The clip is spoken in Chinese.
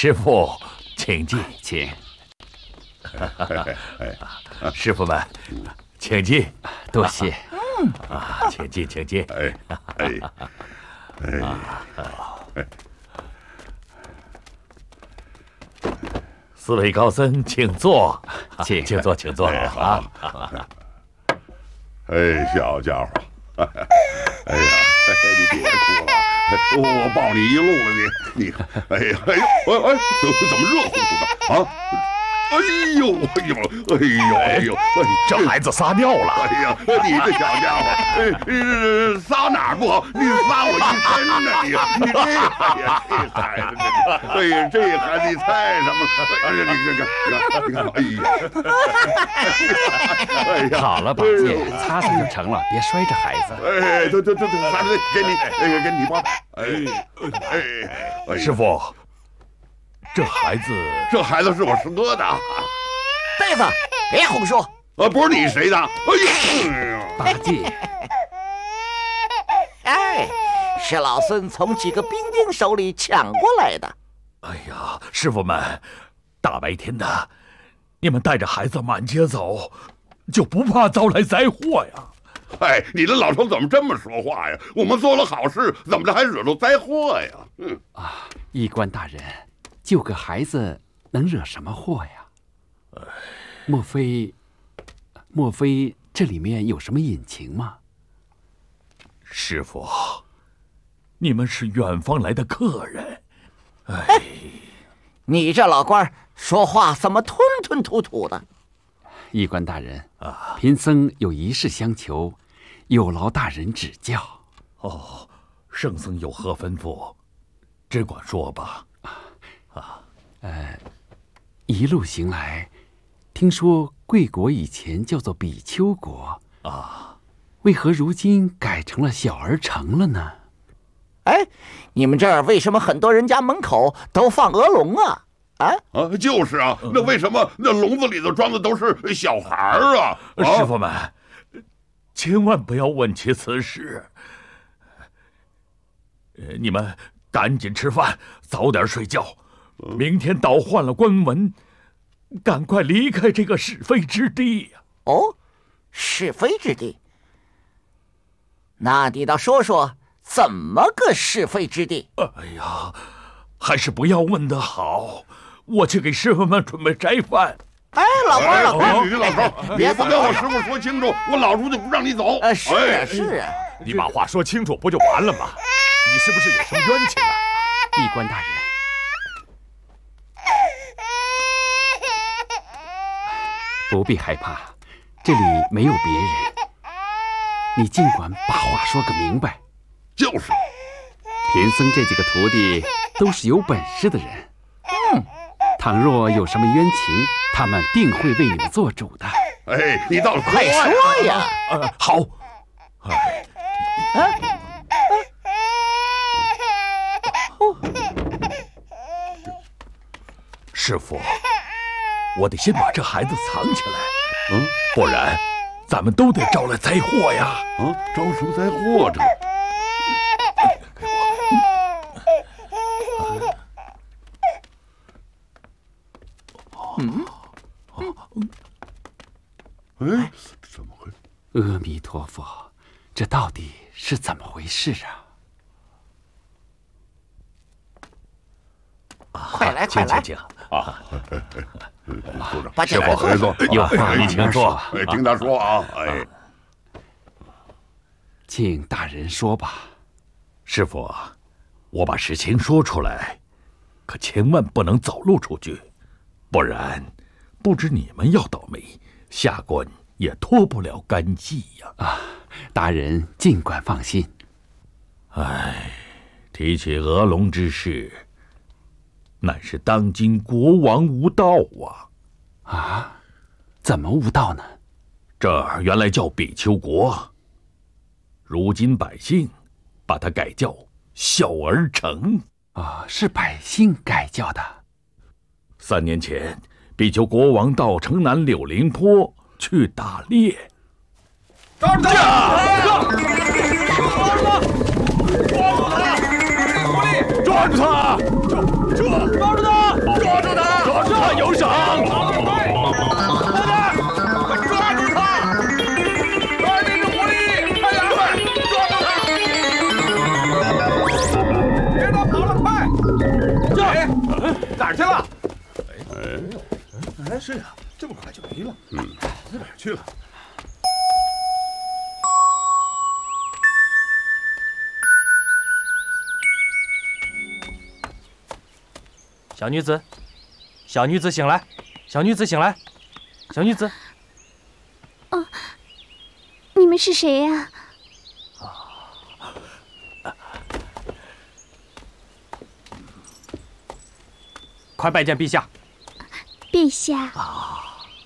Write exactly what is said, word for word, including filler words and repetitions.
师傅，请进， 请。 师傅们，请进， 多谢。 嗯啊，请进，请进。 哎哎哎哎！ 四位高僧，请坐， 请请坐，请坐啊！ 哎，小家伙，哎呀，你别哭了，我抱你一路了，你你，哎呀哎呦哎哎，怎么热乎乎的啊？哎呦哎呦哎呦哎呦！ 这孩子撒尿了！ 哎呀，你这小家伙，哎，撒哪儿不好？你撒我一身呢！你你这哎呀，这孩子，哎呀，这孩子你猜什么？哎呀，你看看，你看，哎呀， 哎呀，好了，宝剑，擦擦就成了，别摔着孩子。 哎，对对对对，孩子，给你，哎，给你包。哎哎， 师傅。这孩子， 这孩子是我师哥的。 大夫，别胡说！ 啊，不是你谁的？哎呀，八戒， 哎，是老孙从几个兵丁手里抢过来的。 哎呀，师傅们，大白天的，你们带着孩子满街走，就不怕遭来灾祸呀？ 哎，你这老头怎么这么说话呀？我们做了好事，怎么着还惹着灾祸呀？嗯啊，医官大人。救个孩子能惹什么祸呀？莫非，莫非这里面有什么隐情吗？ 师傅，你们是远方来的客人，哎， 你这老官说话怎么吞吞吐吐的？ 医官大人啊，贫僧有一事相求，有劳大人指教。 哦，圣僧有何吩咐，只管说吧。 啊，呃，一路行来，听说贵国以前叫做比丘国啊， 为何如今改成了小儿城了呢？ 哎，你们这儿为什么很多人家门口都放鹅笼啊？啊啊，就是啊，那为什么那笼子里头装的都是小孩儿啊？ 啊师傅们，千万不要问起此事。呃，你们赶紧吃饭，早点睡觉。明天倒换了官文，赶快离开这个是非之地呀！ 哦，是非之地？那你倒说说，怎么个是非之地？ 哎呀，还是不要问得好，我去给师傅们准备斋饭。 哎，老官，老官， 你老头，别不跟我师傅说清楚，我老叔就不让你走。 呃，是啊，是啊， 你把话说清楚不就完了吗？你是不是有什么冤情啊？ 医官大人。不必害怕，这里没有别人。你尽管把话说个明白。 就是， 贫僧这几个徒弟都是有本事的人。 嗯， 倘若有什么冤情，他们定会为你们做主的。 哎，你倒是快说呀！ 呃，好。哎，啊，师傅。我得先把这孩子藏起来， 嗯， 不然咱们都得招来灾祸呀！ 嗯，招什么灾祸这？ 给我。 嗯， 哎，怎么回事？ 阿弥陀佛，这到底是怎么回事啊？快来，快来！ 请啊！ 把师傅合作， 有话你请说。 哎，听他说啊！哎， 请大人说吧。 师傅，我把事情说出来，可千万不能走露出去，不然不止你们要倒霉，下官也脱不了干系呀！ 啊，大人尽管放心。 哎，提起鹅笼之事，乃是当今国王无道啊！ 啊，怎么无道呢？ 这儿原来叫比丘国，如今百姓把它改叫小儿城。 啊，是百姓改叫的。 三年前，比丘国王到城南柳林坡去打猎。 抓住他！抓住他！抓住他！抓住他！抓住他！ 儿去了？ 哎， 哎，是呀，这么快就没了。嗯，跑到哪儿去了？ 小女子，小女子醒来，小女子醒来，小女子。 哦，你们是谁呀？ 快拜见陛下。 陛下。 啊